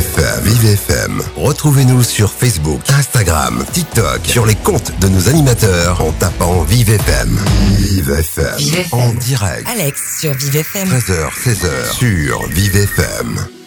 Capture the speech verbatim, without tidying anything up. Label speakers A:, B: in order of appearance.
A: F M. Vive F M. Retrouvez-nous sur Facebook, Instagram, TikTok, sur les comptes de nos animateurs en tapant Vive F M. Vive F M.
B: Vive F M.
A: En direct.
B: Alex sur Vive F M.
A: treize heures, seize heures sur Vive F M.